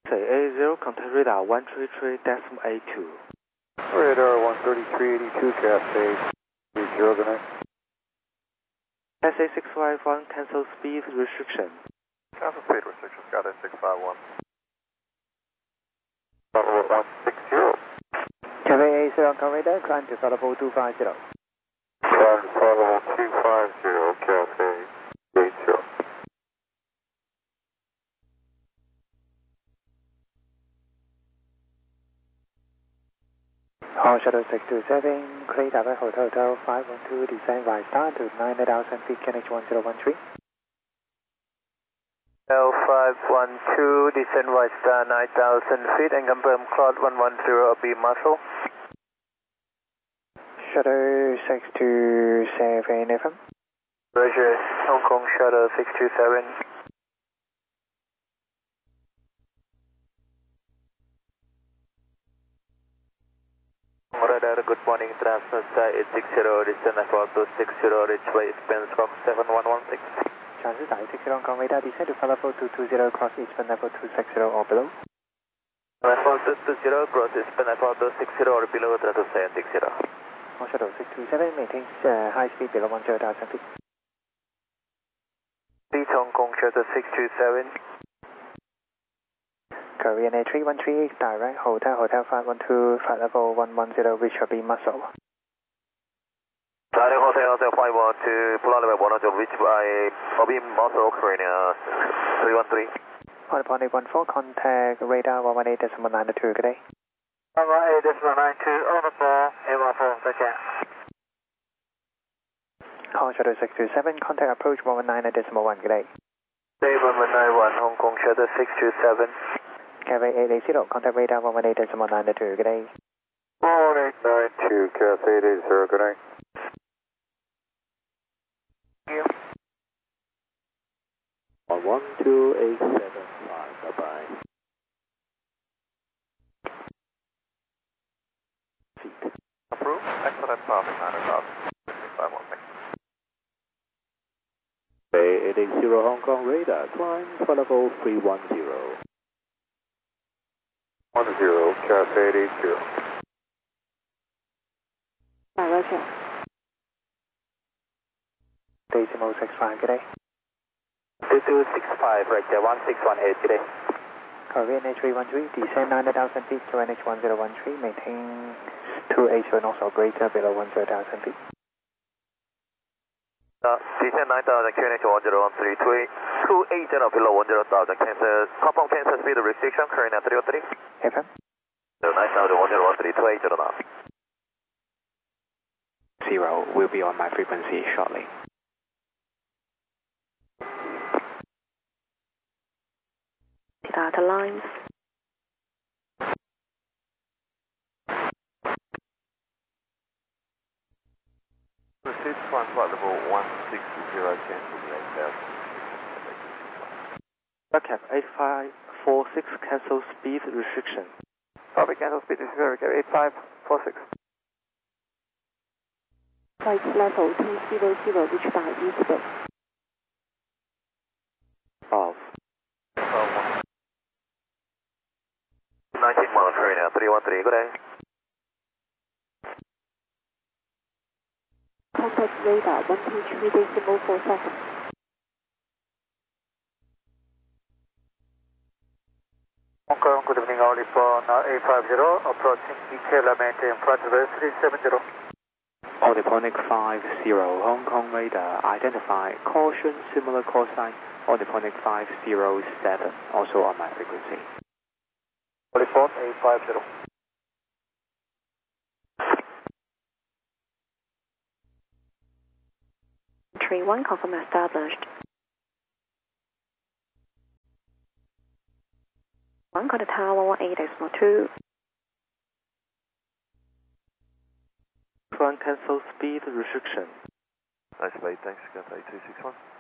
A0, contact radar 133.82. Radar 133.82, Cathay 30, good night. Cathay 651, cancel speed restriction. Cancel speed restriction, Cathay 651. Level 160. Cathay A0, contact radar, climb to level 250. Climb to level 250, Cathay 80. Hall Shuttle 627, clear direct Hotel 512, descend right star to 9,000 feet, KNH 1013. L512, descend right star 9,000 feet and confirm Cloud 110 B muscle. Shuttle 627 FM. Roger, Hong Kong Shuttle 627. Radar, good morning, Transfer Sky 860, descend F260, Ridgeway, expense from 7116. Transfer Sky 860, Hong Kong radar, descend to level 220, cross Eastern level 260 or below. Level 220, cross Eastern level 260 or below, Transfer Sky 860. Hall Shuttle 627, maintains high speed below 10,000 feet. Please Hong Kong Shuttle 627. Korean A3138, direct Hotel 512, flight level 110, which will be muscle. Direct Hotel 512, flight level 110, which by OB muscle, Korean 313. On upon 814, contact radar 118.92, good day. 118.92, on the ball, 814, take care. Hall Shuttle 627, contact approach 119.1, good day. Day 1191, Hong Kong Shuttle 627. Cathay 880, contact radar 118.92, good day. 1892, Cathay 880, good night. Thank you. 12875, bye-bye. Feet. Approved. Excellent passing, 9,000. 516. Bay 880 Hong Kong radar, climb for level 310. 10, Cathay 880. Roger. Decimal 65, good day. 2265, right there, 1618, good day. Korean A313, descend 9,000 feet to NH 1013, maintain 280 knots or greater below 10,000 feet. Descend 9,000, QNH 1013, 280 below 10,000, cancel, confirm cancel speed restriction, Korean 313. FM. 9,000, 1013, 280 now. 0 will be on my frequency shortly. Data lines. Proceed to climb flight level 160, cancel the 8,000. Cap 8546, cancel speed restriction. Copy, cancel speed is 8546. Flight level 200, reach by Eastern. Off. 19 miles, Korean 313, good day. Contact radar 123.47. Hong Kong, good evening, only for 850, approaching detail maintain flight level 370. Ornithonic 50, Hong Kong radar, identify caution, similar call sign, Ornithonic 507, also on my frequency. Report 850. Entry 1 confirm established. 1 contact tower 118.2. Front cancel speed restriction. Nice late, thanks, Cathay 261.